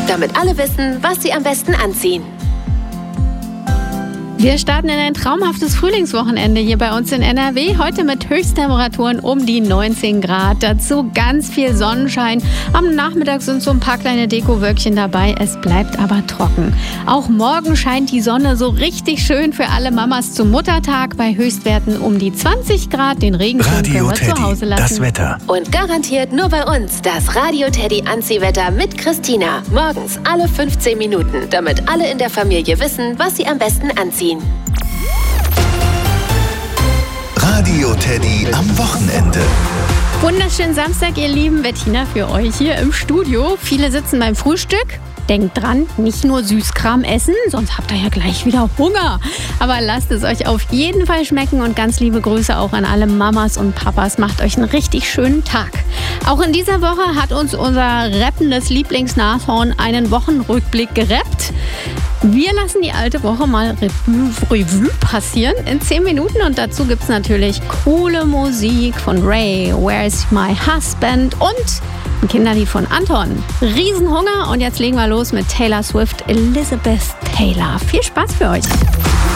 damit alle wissen, was sie am besten anziehen. Wir starten in ein traumhaftes Frühlingswochenende hier bei uns in NRW. Heute mit Höchsttemperaturen um die 19 Grad. Dazu ganz viel Sonnenschein. Am Nachmittag sind so ein paar kleine Dekowölkchen dabei. Es bleibt aber trocken. Auch morgen scheint die Sonne so richtig schön für alle Mamas zum Muttertag. Bei Höchstwerten um die 20 Grad. Den Regenschirm können wir zu Hause lassen. Das Wetter. Und garantiert nur bei uns das Radio Teddy Anziehwetter mit Christina. Morgens alle 15 Minuten, damit alle in der Familie wissen, was sie am besten anziehen. Radio Teddy am Wochenende. Wunderschönen Samstag, ihr Lieben. Bettina für euch hier im Studio. Viele sitzen beim Frühstück. Denkt dran, nicht nur Süßkram essen, sonst habt ihr ja gleich wieder Hunger. Aber lasst es euch auf jeden Fall schmecken und ganz liebe Grüße auch an alle Mamas und Papas. Macht euch einen richtig schönen Tag. Auch in dieser Woche hat uns unser rappendes Lieblingsnashorn einen Wochenrückblick gerappt. Wir lassen die alte Woche mal Revue passieren in 10 Minuten und dazu gibt es natürlich coole Musik von Ray, Where's My Husband und ein Kinderlied von Anton. Riesenhunger und jetzt legen wir los mit Taylor Swift, Elizabeth Taylor. Viel Spaß für euch!